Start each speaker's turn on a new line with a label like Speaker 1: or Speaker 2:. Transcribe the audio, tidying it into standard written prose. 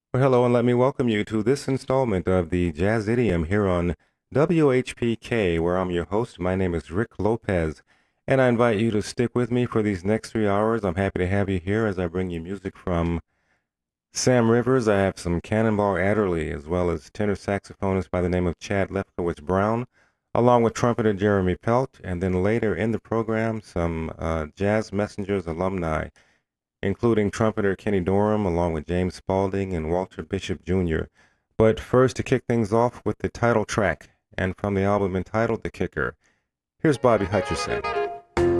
Speaker 1: Well, hello, and let me welcome you to this installment of the Jazz Idiom here on WHPK, where I'm your host. My name is Rick Lopez, and I invite you to stick with me for these next 3 hours. I'm happy to have you here as I bring you music from Sam Rivers. I have some Cannonball Adderley, as well as tenor saxophonist by the name of Chad Lefkowitz Brown, along with trumpeter Jeremy Pelt, and then later in the program, some Jazz Messengers alumni including trumpeter Kenny Dorham, along with James Spaulding and Walter Bishop Jr. But first, to kick things off with the title track, and from the album entitled The Kicker, here's Bobby Hutcherson.